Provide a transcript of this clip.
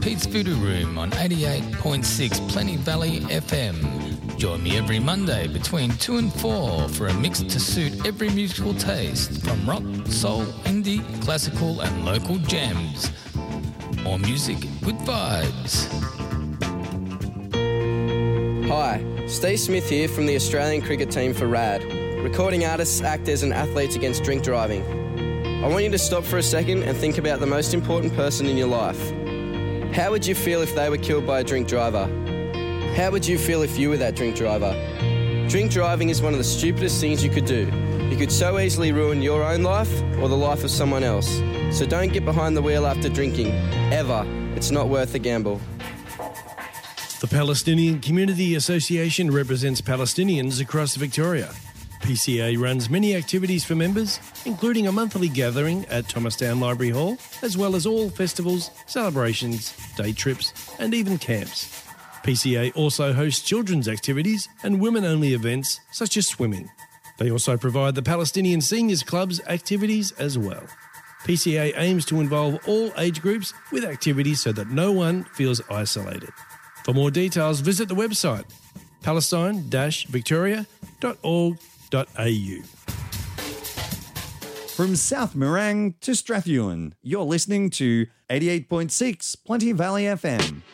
Pete's Voodoo Room on 88.6 Plenty Valley FM. Join me every Monday between 2 and 4 for a mix to suit every musical taste, from rock, soul, indie, classical and local jams. More music with vibes. Hi, Steve Smith here from the Australian cricket team for RAD. Recording artists, actors and athletes against drink driving. I want you to stop for a second and think about the most important person in your life. How would you feel if they were killed by a drink driver? How would you feel if you were that drink driver? Drink driving is one of the stupidest things you could do. You could so easily ruin your own life or the life of someone else. So don't get behind the wheel after drinking. Ever. It's not worth the gamble. The Palestinian Community Association represents Palestinians across Victoria. PCA runs many activities for members, including a monthly gathering at Thomastown Library Hall, as well as all festivals, celebrations, day trips and even camps. PCA also hosts children's activities and women-only events such as swimming. They also provide the Palestinian Seniors Club's activities as well. PCA aims to involve all age groups with activities so that no one feels isolated. For more details, visit the website palestine-victoria.org.au. From South Morang to Strathewen, you're listening to 88.6 Plenty Valley FM.